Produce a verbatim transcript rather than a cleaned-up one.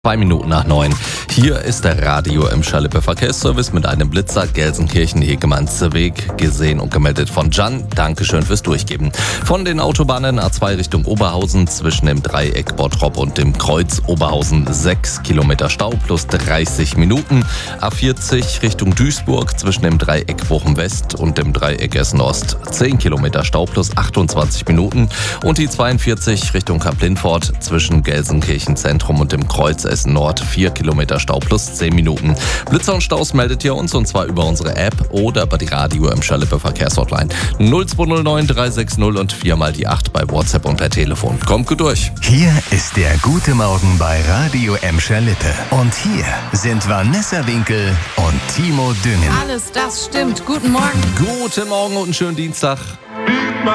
Zwei Minuten nach neun. Hier ist der Radio Emscher Lippe Verkehrsservice mit einem Blitzer Gelsenkirchen-Hegemannsweg, gesehen und gemeldet von Jan. Dankeschön fürs Durchgeben. Von den Autobahnen A zwei Richtung Oberhausen zwischen dem Dreieck Bottrop und dem Kreuz Oberhausen sechs Kilometer Stau plus dreißig Minuten. A vierzig Richtung Duisburg zwischen dem Dreieck Bochum West und dem Dreieck Essen Ost zehn Kilometer Stau plus achtundzwanzig Minuten. Und die zweiundvierzig Richtung Kamp-Lindfort zwischen Gelsenkirchen Zentrum und dem Kreuz Essen Nord vier Kilometer Stau plus zehn Minuten. Blitzer und Staus meldet ihr uns, und zwar über unsere App oder über die Radio Emscher Lippe Verkehrshotline null zwei null neun drei sechs null und viermal die acht bei WhatsApp und per Telefon. Kommt gut durch. Hier ist der Gute Morgen bei Radio Emscher Lippe. Und hier sind Vanessa Winkel und Timo Düngen. Alles das stimmt. Guten Morgen. Guten Morgen und einen schönen Dienstag.